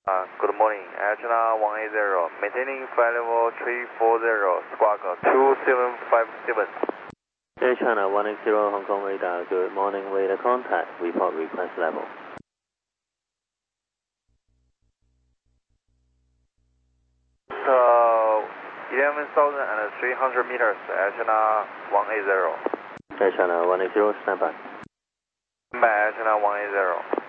Good morning, China 180, maintaining flight level 340, squawk 2757. Air China 180 Hong Kong radar, good morning, radar contact, report request level. 11,300 meters, Air China 180. Air China 180, stand by. Stand by, Air China 180.